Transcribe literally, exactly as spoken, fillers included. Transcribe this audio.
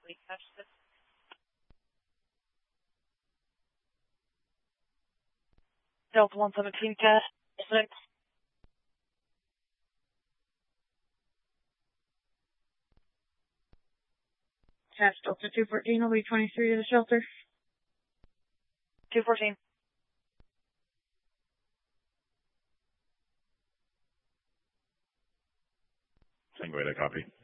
We touch this. Delta one seventeen, test. Six. Test Delta two fourteen, will be twenty-three to the shelter. two fourteen. Tango eight, I copy.